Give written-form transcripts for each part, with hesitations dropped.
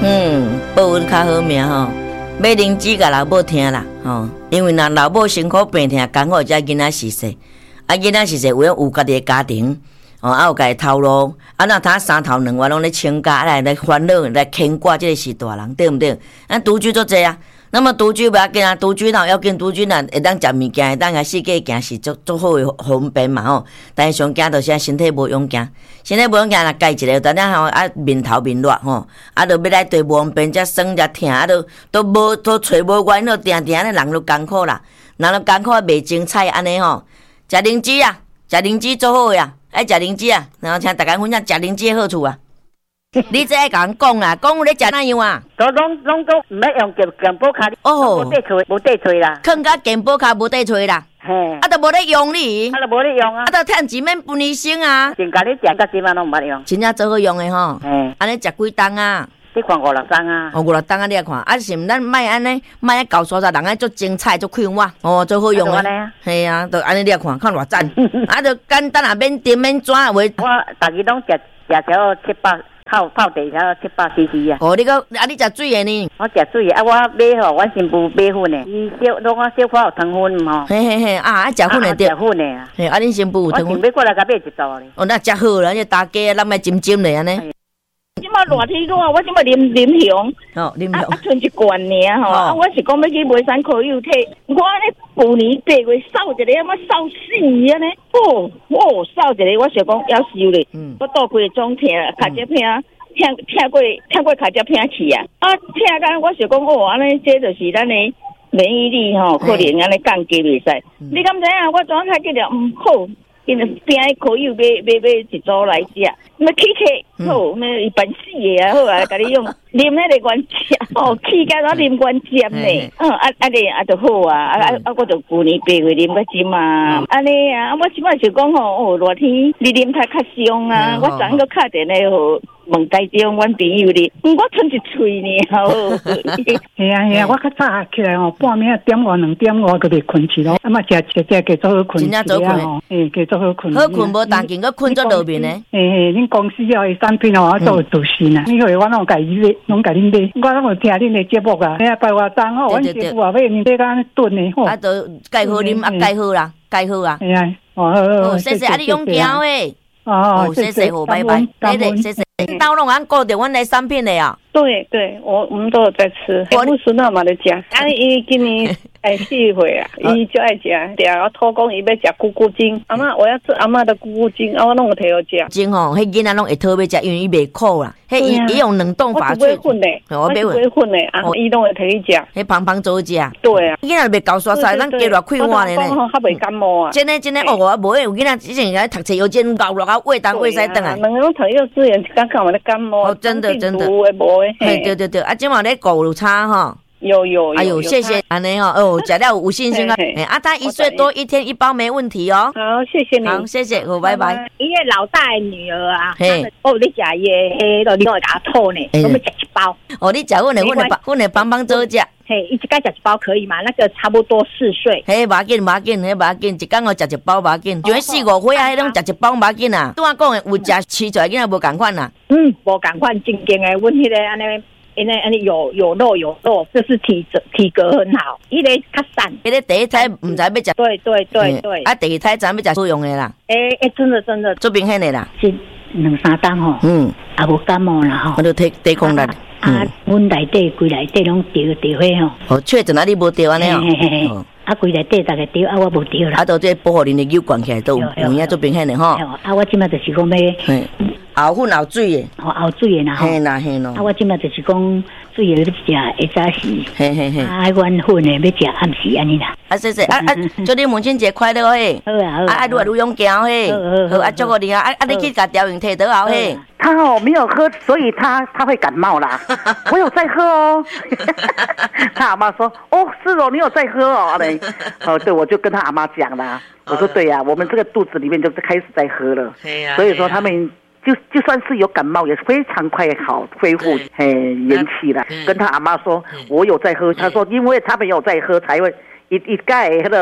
保温较好命吼。买灵芝甲老母听啦，因为若老母辛苦病痛，刚好才囡仔逝世，囡仔逝世有家己的家庭，有家己头路，若他三头两腕拢咧请假，来烦恼来牵挂，这个是大人，对不对？咱独居做这啊。那么独居不要紧啊，独居若要紧，独居若会当食物件，会当甲世界行是足好的方便嘛吼。但是上惊就是身体无勇行，身体无勇行若改一个，等下吼面头面热吼，就要来对无方便，才酸才疼，都无都找无源，都定定咧人都艰苦啦，人都艰苦卖精彩安尼吼。食灵芝啊，食灵芝足好呀，爱食灵芝啊，然后听大家分享食灵芝的好处啊。你这爱甲人讲啦，讲有咧食哪样啊？ 都拢都唔要用健保卡，无地吹啦， 囥甲健保卡无地吹啦， 嘿， 都无咧用你， 都无咧用啊， 都趁钱免分医生啊， 真甲你食到即晚拢唔捌用， 真正做好用的吼，安尼食几冬啊？ 你看5、6冬啊 ，5、6冬啊，你来看，是毋咱卖安尼，卖搞沙沙，人爱做精彩，做快活，做好用的，系啊，就安尼你来看，看偌赞，就简单啊，免电免转话。 我大家拢食条700。泡茶条700cc 啊！ 你食水的呢？ 我食水的，我买吼，我新妇买粉的，伊拢小可有糖分吼。 嘿，爱食粉的对。 食粉的啊！ 嘿，恁新妇有糖分。 我想买过来甲买一组咧。 那真好啦，这大家咱卖浸浸咧安尼。 即马热天热，我即马啉熊，剩一罐尔吼。我是讲要去买山口油体，我安尼旧年8月扫一个，我扫死安尼。扫一个，我想讲要收咧。我倒规个钟疼，脚趾疼，疼过脚趾疼去啊！疼干，我想讲安尼这就是咱的免疫力吼，可能安尼降低袂使。你敢知影？我昨才记得好。因为边口油买一组来食，那起好，那一般死的啊，好啊，甲你用啉那个原汁，起甲我啉原汁呢，你就好啊，我就旧年8月啉个针嘛，安尼啊，我即摆就讲吼，热天你啉太较伤啊，我昨昏个敲电话吼。问台中阮朋友哩，我吞一喙呢，吼。 系啊，我较早起来吼，半暝1:5、2点就袂困去咯。嘛食加做好困。 真正做困。 加做好困。 好困无当紧，佮困做路面呢。 恁公司的产品哦，我做做新啊。你以为我拢家己买，拢家恁买，我拢有听恁的节目啊。拜我当吼，阮媳妇也买，你这个炖的吼。 都盖好啉，盖好啦，盖好啦。 系啊， 谢谢你用胶诶。谢谢，好，拜拜，谢谢。到拢按顾着阮的产品的啊。 对，我们都有在吃，我不是那么的讲。伊今年4岁啊，伊就爱食，对啊，我托讲伊要食咕咕精，阿嬷我要吃阿嬷的咕咕精，我拢有摕互食。 精吼，迄囡仔拢会讨要食，因为伊袂苦啦。迄伊用冷冻法做。我不会混嘞，我不会混嘞，伊拢会摕去食。 迄胖胖做食。 对啊。 囡仔袂搞刷晒，咱加偌快活咧。 我较袂感冒啊。 真的，我无有囡仔之前来读册有真搞落啊，胃东胃西转来。 两个拢读幼稚园，刚刚我的感冒。 真的。对，今晚咧狗有差哈。 有。 哎呦，谢谢安尼吼，食了有信心啊。他1岁多，1天1包没问题哦。 好，谢谢你。 好，谢谢，好，拜拜。 伊个老大的女儿啊，你食伊迄个，你给我打吐呢，我们食一包。 你食阮的帮帮做食。 嘿，一天食一包可以吗？那个差不多4岁。 嘿，无要紧，一天食一包无要紧。就4、5岁啊，迄种食一包无要紧啊。拄我讲的有食吃出来，囡仔无共款啦。 无共款，正经的，阮迄个安尼有肉，这是体格很好。迄个较散， 迄个第一胎唔知要食。 对。 第二胎知要食好用的啦。 真的。 做明显的啦。 是2、3冬吼。也无感冒啦吼。 我都抵抗力。 阮内底规内底拢着火吼。 确诊你无着安尼哦。 规内底大家着，我无着啦。 都这保护恁的油灌起来都有影做明显的吼。 我即摆就是讲要熬粉熬水的。 熬水的啦吼。 嘿啦。 我即摆就是讲水的要食，会早时。 嘿。 阮粉的要食暗时安尼啦。 谢谢。祝你母亲节快乐嘿。 好啊。 愈来愈勇敢嘿。好，祝福你啊！你去甲调用摕倒后嘿。 他没有喝，所以他会感冒啦。我有在喝哦。他阿妈说：“哦，是哦，你有在喝哦。”对，我就跟他阿妈讲啦。我说：“对呀，我们这个肚子里面就是开始在喝了。”所以说他们就算是有感冒，也非常快好恢复元气了。跟他阿妈说：“我有在喝。”他说：“因为他们有在喝，才会一盖那个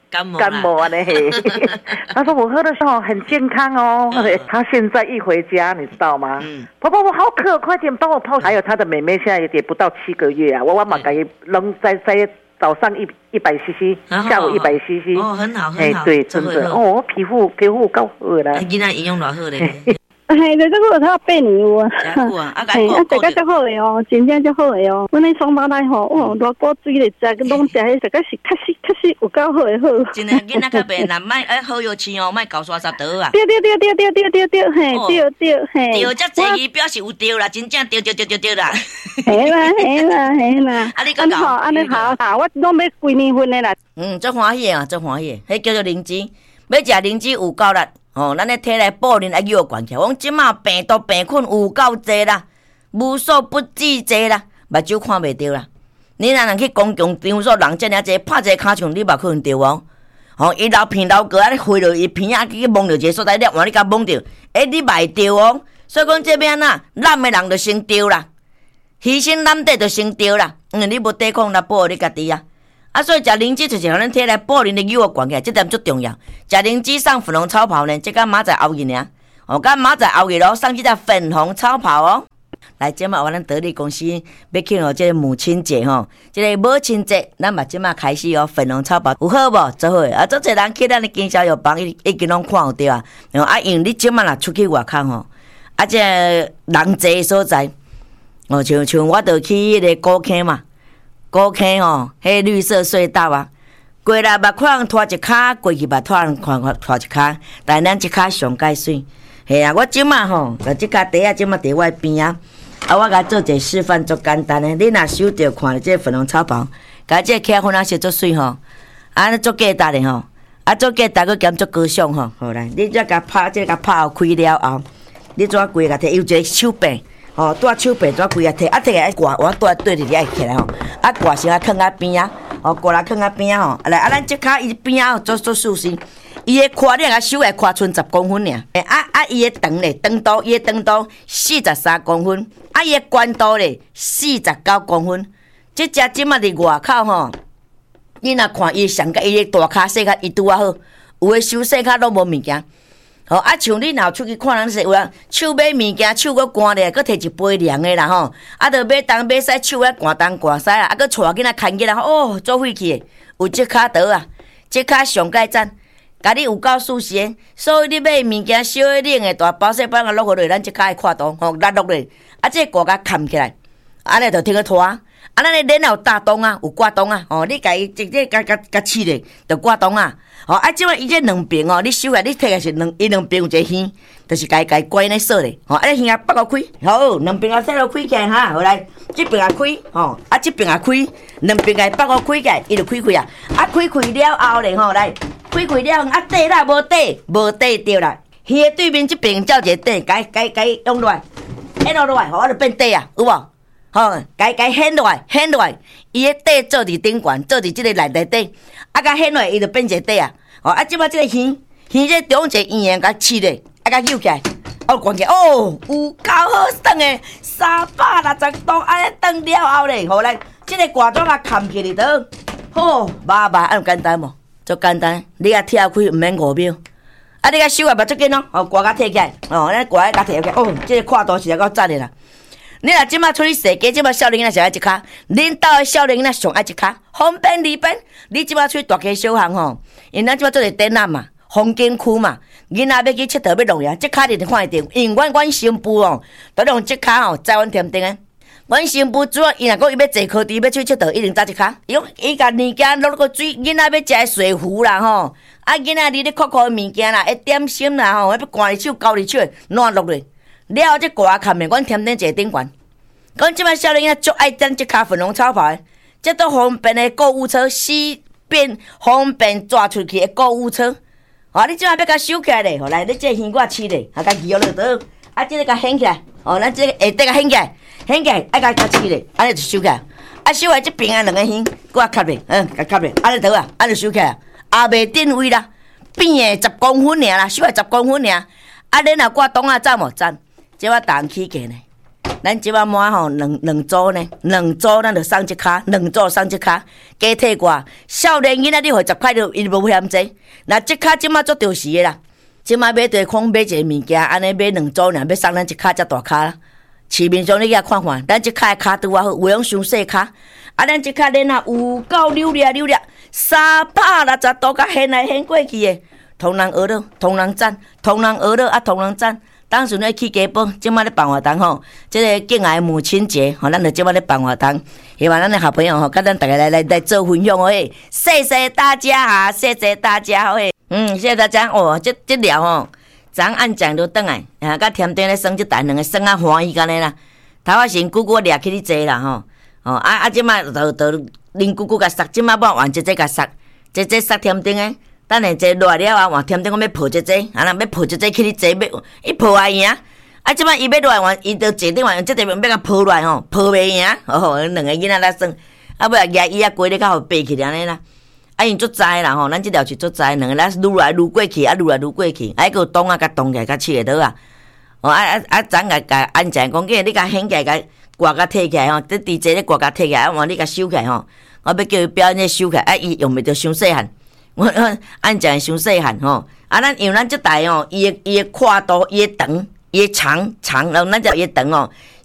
感冒啊嘞。他说我喝的时候很健康哦。他现在一回家，你知道吗？婆婆我好渴，快点帮我泡。还有他的妹妹现在也不到7个月啊，我马给扔在早上100cc， 下午100cc。 哦，很好很好。 对，真的哦，皮肤够好啦。 囡仔营养偌好咧。 嘿，这个他背你我， 嘿， 这个就好诶哦，真正就好诶哦。阮那双胞胎吼，哇，偌果水咧食，拢食迄个是确实有够好诶好。 真诶，囡仔较白，若莫好药吃哦，莫搞刷沙刀啊。 对，嘿，对， 这坐伊表示有对啦，真正对啦。 嘿啦。安尼好，我拢要几年份诶啦。 足欢喜啊，足欢喜。迄叫做灵芝，要食灵芝有够力。哦，咱的体内补能爱叫悬起来。我即马病毒病菌有够济啦，无所不至济啦，目睭看袂到啦。你若去公共场所，人遮尔济，拍一个骹枪，你嘛可能着哦。哦，伊老片老哥啊，你飞落伊片啊，去摸着一个所在，你换你甲摸着，你袂着哦。所以讲这边啊，懒的人就先着啦，牺牲懒得就先着啦。你无抵抗，来保护你家己啊。所以食灵芝就是互咱体内补能的有悬起来，这点足重要。食灵芝送粉红草袍呢，这个明仔后日尔，甲明仔后日咯，送这只粉红草袍哦。来，即马咱得力公司要庆祝这个母亲节吼，这个母亲节，咱嘛即马开始哦，粉红草袍有好无？做好啊！足侪人去咱的经销药房已经拢看有对啊。因为你即马若出去外口吼，这人济的所在，像我着去迄个古坑嘛。高坑吼，迄绿色隧道啊，过来捌看人拖一骹，过去捌看人拖一骹，但咱即骹上介水。嘿啊，我即马吼，即骹地啊，即马伫我边啊，我甲做一个示范，足简单诶。你若手着看着即个粉红草袍，甲即个起粉啊是足水吼，足简单诶吼，足简单佫兼足高尚吼。好来，你再甲拍，即个拍开了后，你怎规个摕有一个手柄。带手柄怎规个摕，摕来挂，我对伫你爱起来吼，挂先放在边啊，挂来放在边啊吼，来咱即骹伊边啊做舒适，伊的胯你甲手会胯剩10公分尔，伊的长咧，长度伊的长度43公分，伊的宽度咧49公分，即只即马伫外口吼，你若看伊上甲伊的大骹细骹伊拄啊好，有诶手细骹拢无物件。像你若出去看人说有人手买物件，手佫干咧，佫摕一杯凉的啦吼，着买东买西，手咧寒东寒西啦，佫带囡仔牵起来，做废去的。有即骹刀啊，即骹上介赞，甲你有够舒适的。所以你买物件小的、冷的、大包小包啊，落落咱即骹的看刀，拉落咧，这个挂甲砍起来，安尼就听个拖。咱的脸有大洞啊，有挂洞啊，你甲伊直接甲刺咧，就挂洞啊。即摆伊这两边你手下你摕个是伊两边有一个耳，就是甲伊关咧锁咧。这耳啊拔个开，好，两边啊塞落开起来哈，好来，这边啊开，这边啊开，两边啊拔个开起来，伊就开开啊。开开了后咧来，开开了后底啦无底着啦。鱼的对面这边照一个底，该用落来，掀落来，我就变底啊，有无？该掀落来，伊的底做伫顶悬，做伫即个内底，甲掀落来，伊就变一个底啊。即摆即个鱼这中一个圆甲刺咧，甲扭起来，关起来，有够好耍诶，360度安尼转了后咧，好来，即个挂装啊砍起哩倒，麻安简单无？足简单，你啊跳开毋免5秒，你甲手也袂足紧哦，挂甲摕起来，咱挂甲摕起来，即个看图实在够赞诶啦。你若即马出去踅街，即马少年仔上爱一骹，恁兜诶少年仔上爱一骹，方便利便。你即马出去大街小巷吼，因咱即马做者展览嘛，风景区嘛，囡仔要去佚佗要弄呀，即骹你就看会到。因为阮新妇都用即骹载阮添丁诶。阮新妇主要伊若讲伊要坐课程要去佚佗，一定搭即骹。伊甲物件落个水，囡仔要食水壶啦吼，囡仔你咧酷酷诶物件啦，点心啦吼，要赶入手交入手，烂落咧。了后，这挂看面，阮添顶一个顶悬。讲即摆少年仔足爱等即卡粉红草袍的，这都方便的购物车，方便抓出去的购物车。你即摆要甲收起来咧，来，你这耳我刺咧，甲鱼落倒，这个甲掀起来，咱这个下底甲掀起来，甲刺咧，安尼就收起来。收起来这边两个耳，搁卡咧，甲卡咧，安尼倒啊，安尼收起来，也袂定位啦，变的10公分尔啦，收来10公分尔。你若挂洞啊，赞无赞？即我打起价呢。 咱即摆满吼两组呢，2组咱就送一卡，2组送一卡，加体我少年囡仔你互10块就伊无嫌济，那即卡即摆足着时的啦，即摆买地空买一个物件，安尼买2组尔，要送咱一卡才大卡啦。市面上你甲看看，咱即卡的卡拄啊好，有用伤细卡，啊咱即卡恁啊有够溜咧360度甲掀来掀过去的，同人学了，同人赞，同人学了啊，同人赞。当时咧去家宝，即摆咧办活动吼，即个敬爱母亲节吼，咱就即摆咧办活动，希望咱的好朋友吼，甲咱大家来做分享诶，谢谢大家啊，谢谢大家诶，谢谢大家哦，这料吼，昨暗讲就转来，甲甜甜咧耍即蛋两个耍啊欢喜干尼啦，头仔先姑姑掠去你坐啦吼，即摆就恁姑姑甲杀，即摆要换姐甲杀，姐杀甜甜诶。等下坐热了啊，换甜甜，我要抱一坐，啊，若要抱一坐去你坐，要伊抱会赢。啊，即摆伊要落来换，伊就坐顶换，用即个要甲抱落来吼，抱袂赢。两个囡仔来耍，啊，尾也伊啊过咧较互爬起安尼啦。啊，因足知啦吼，咱即条是足知，两个咱愈来愈过去，啊，愈来愈过去，啊，个洞啊，甲洞起来，甲切会倒啊。咱甲安全讲，你甲掀起来，甲挂甲摕起来吼，这 DJ 咧挂甲摕起来，换你甲收起来吼。我要叫伊表演收起来，啊，伊用袂着伤细汉。我按讲伤细汉吼，啊，咱因为咱即台吼，伊的宽度、伊的长、伊的长，然后咱只伊的长哦，